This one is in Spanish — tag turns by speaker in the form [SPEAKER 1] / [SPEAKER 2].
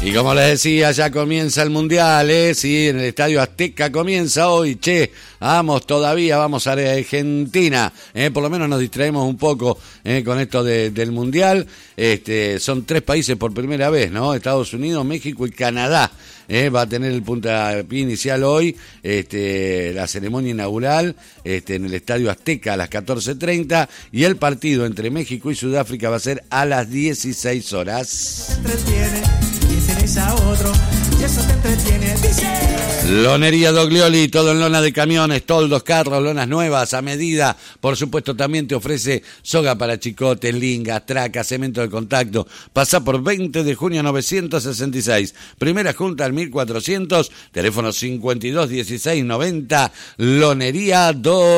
[SPEAKER 1] Y como les decía, ya comienza el Mundial, sí, en el Estadio Azteca comienza hoy, vamos todavía, vamos a Argentina, por lo menos nos distraemos un poco con esto del Mundial. Son 3 países por primera vez, ¿no? Estados Unidos, México y Canadá. Va a tener el puntapié inicial hoy, la ceremonia inaugural en el Estadio Azteca a las 14:30 y el partido entre México y Sudáfrica va a ser a las 16 horas.
[SPEAKER 2] A otro, y eso te entretiene, dice.
[SPEAKER 1] Lonería Doglioli, todo en lona de camiones, toldos, carros, lonas nuevas a medida. Por supuesto también te ofrece soga para chicotes, lingas, tracas, cemento de contacto. Pasa por 20 de junio 966. Primera junta al 1400, teléfono 52 16 90, Lonería Doglioli.